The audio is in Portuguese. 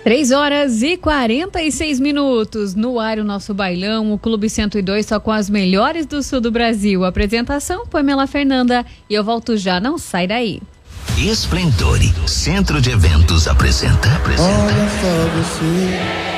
3h46. No ar o nosso bailão, o Clube 102 só com as melhores do sul do Brasil. Apresentação, Pamela Fernanda, e eu volto já, não sai daí. Esplendore, Centro de Eventos apresenta. Olha só você.